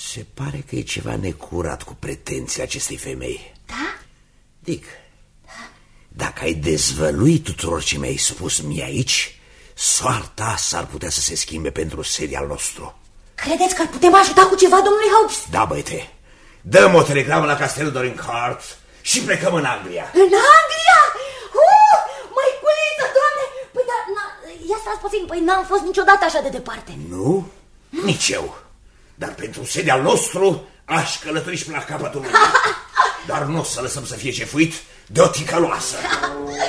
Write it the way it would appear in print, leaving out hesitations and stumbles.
Se pare că e ceva necurat cu pretențiile acestei femei. Da? Dick, dacă ai dezvălui tuturor ce mi-ai spus mie aici, soarta s-ar putea să se schimbe pentru sedia al nostru. Credeți că îl putem ajuta cu ceva, domnule Hobbs? Da, băiete, dăm o telegramă la castelul Dorincourt și plecăm în Anglia. În Anglia? Măiculiță, doamne! Păi, dar, ia stați puțin, păi n-am fost niciodată așa de departe. Nu? Nici eu. Dar pentru sedia al nostru aș călători și până la capătul lumii. Dar nu o să lăsăm să fie cefuit de o ticăloasă.